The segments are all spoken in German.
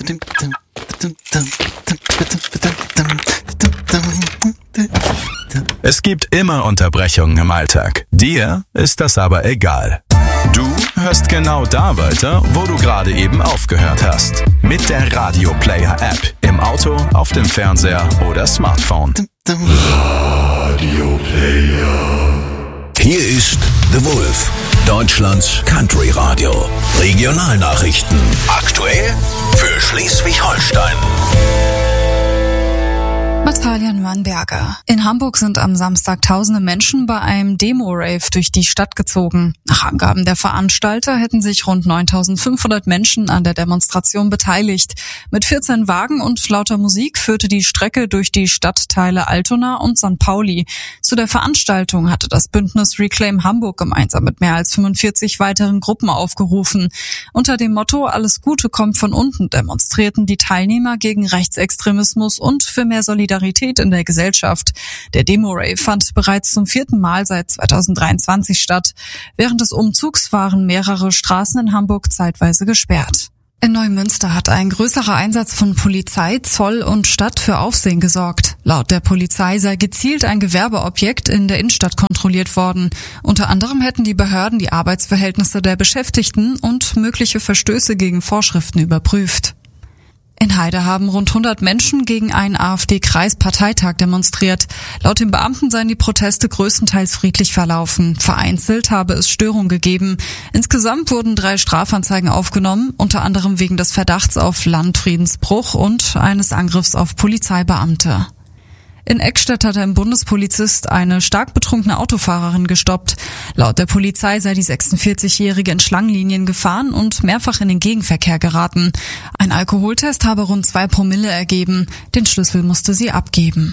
Es gibt immer Unterbrechungen im Alltag. Dir ist das aber egal. Du hörst genau da weiter, wo du gerade eben aufgehört hast. Mit der Radio Player App. Im Auto, auf dem Fernseher oder Smartphone. Radio Player. Hier ist The Wolf, Deutschlands Country Radio. Regionalnachrichten. Aktuell für Schleswig-Holstein. Natalia Neumann-Berger. In Hamburg sind am Samstag tausende Menschen bei einem Demo-Rave durch die Stadt gezogen. Nach Angaben der Veranstalter hätten sich rund 9.500 Menschen an der Demonstration beteiligt. Mit 14 Wagen und lauter Musik führte die Strecke durch die Stadtteile Altona und St. Pauli. Zu der Veranstaltung hatte das Bündnis Reclaim Hamburg gemeinsam mit mehr als 45 weiteren Gruppen aufgerufen. Unter dem Motto "Alles Gute kommt von unten" demonstrierten die Teilnehmer gegen Rechtsextremismus und für mehr Solidarität in der Gesellschaft. Der Demo-Rave fand bereits zum 4. Mal seit 2023 statt. Während des Umzugs waren mehrere Straßen in Hamburg zeitweise gesperrt. In Neumünster hat ein größerer Einsatz von Polizei, Zoll und Stadt für Aufsehen gesorgt. Laut der Polizei sei gezielt ein Gewerbeobjekt in der Innenstadt kontrolliert worden. Unter anderem hätten die Behörden die Arbeitsverhältnisse der Beschäftigten und mögliche Verstöße gegen Vorschriften überprüft. In Heide haben rund 100 Menschen gegen einen AfD-Kreisparteitag demonstriert. Laut den Beamten seien die Proteste größtenteils friedlich verlaufen. Vereinzelt habe es Störungen gegeben. Insgesamt wurden 3 Strafanzeigen aufgenommen, unter anderem wegen des Verdachts auf Landfriedensbruch und eines Angriffs auf Polizeibeamte. In Eckstedt hat ein Bundespolizist eine stark betrunkene Autofahrerin gestoppt. Laut der Polizei sei die 46-Jährige in Schlangenlinien gefahren und mehrfach in den Gegenverkehr geraten. Ein Alkoholtest habe rund 2 Promille ergeben. Den Schlüssel musste sie abgeben.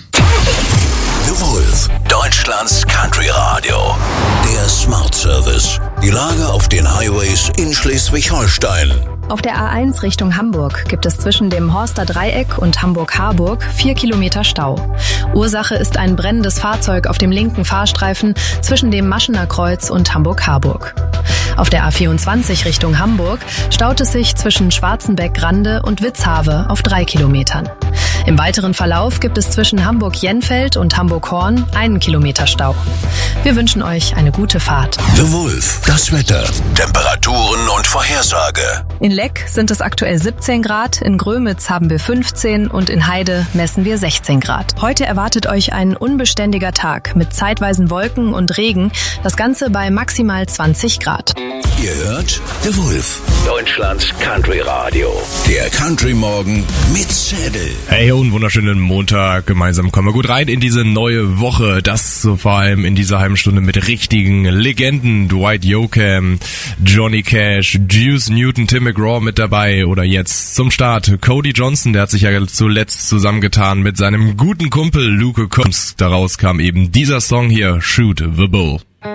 The Wolf, Deutschlands Country Radio. Der Smart Service. Die Lage auf den Highways in Schleswig-Holstein. Auf der A1 Richtung Hamburg gibt es zwischen dem Horster Dreieck und Hamburg-Harburg 4 Kilometer Stau. Ursache ist ein brennendes Fahrzeug auf dem linken Fahrstreifen zwischen dem Maschener Kreuz und Hamburg-Harburg. Auf der A24 Richtung Hamburg staut es sich zwischen Schwarzenbeck-Rande und Witzhave auf 3 Kilometern. Im weiteren Verlauf gibt es zwischen Hamburg-Jenfeld und Hamburg-Horn 1 Kilometer Stau. Wir wünschen euch eine gute Fahrt. The Wolf, das Wetter, Temperaturen und Vorhersage. In Leck sind es aktuell 17 Grad, in Grömitz haben wir 15 und in Heide messen wir 16 Grad. Heute erwartet euch ein unbeständiger Tag mit zeitweisen Wolken und Regen, das Ganze bei maximal 20 Grad. Ihr hört The Wolf, Deutschlands Country Radio. Der Country Morgen mit Zedel. Hey und wunderschönen Montag. Gemeinsam kommen wir gut rein in diese neue Woche. Das so vor allem in dieser halben Stunde mit richtigen Legenden. Dwight Yoakam, Johnny Cash, Juice Newton, Tim McGraw mit dabei. Oder jetzt zum Start Cody Johnson. Der hat sich ja zuletzt zusammengetan mit seinem guten Kumpel Luke Combs. Daraus kam eben dieser Song hier, Shoot the Bull.